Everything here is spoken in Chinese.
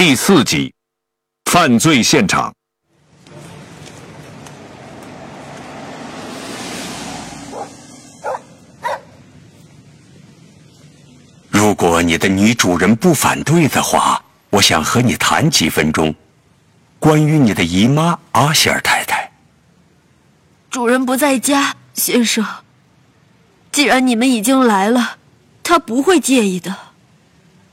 第4集，犯罪现场。 如果你的女主人不反对的话，我想和你谈几分钟，关于你的姨妈阿希尔太太。 主人不在家，先生。既然你们已经来了，她不会介意的。